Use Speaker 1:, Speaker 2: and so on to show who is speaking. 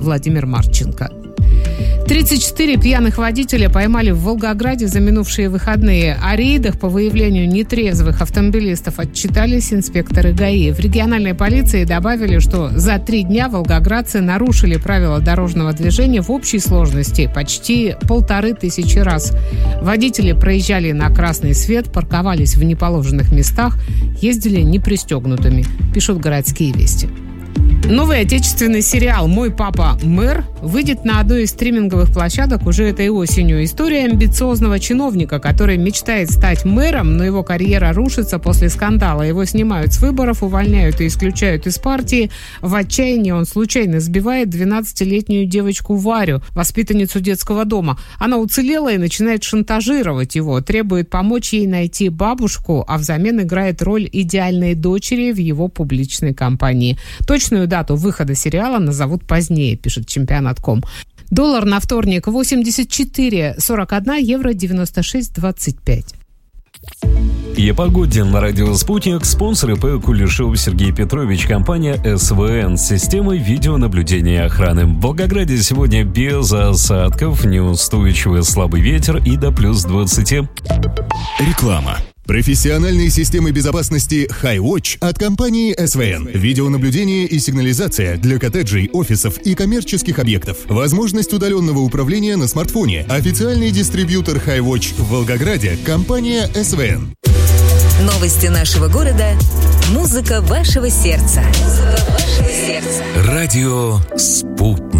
Speaker 1: Владимир Марченко. 34 пьяных водителя поймали в Волгограде за минувшие выходные. О рейдах по выявлению нетрезвых автомобилистов отчитались инспекторы ГАИ. В региональной полиции добавили, что за 3 дня волгоградцы нарушили правила дорожного движения в общей сложности почти 1500 раз. Водители проезжали на красный свет, парковались в неположенных местах, ездили непристегнутыми, пишут «Городские вести». Новый отечественный сериал «Мой папа мэр» выйдет на одной из стриминговых площадок уже этой осенью. История амбициозного чиновника, который мечтает стать мэром, но его карьера рушится после скандала. Его снимают с выборов, увольняют и исключают из партии. В отчаянии он случайно сбивает 12-летнюю девочку Варю, воспитанницу детского дома. Она уцелела и начинает шантажировать его, требует помочь ей найти бабушку, а взамен играет роль идеальной дочери в его публичной кампании. Точную дату выхода сериала назовут позднее, пишет Чемпионат.ком. Доллар на вторник 84,41, евро 96,25.
Speaker 2: И о погоде на радио «Спутник». Спонсор ИП Кулешов Сергей Петрович, компания СВН с системой видеонаблюдения и охраны. В Волгограде сегодня без осадков, неустойчивый слабый ветер и до плюс 20.
Speaker 3: Реклама. Профессиональные системы безопасности HiWatch от компании СВН. Видеонаблюдение и сигнализация для коттеджей, офисов и коммерческих объектов. Возможность удаленного управления на смартфоне. Официальный дистрибьютор HiWatch в Волгограде – компания СВН.
Speaker 4: Новости нашего города. Музыка вашего сердца. Радио «Спутник».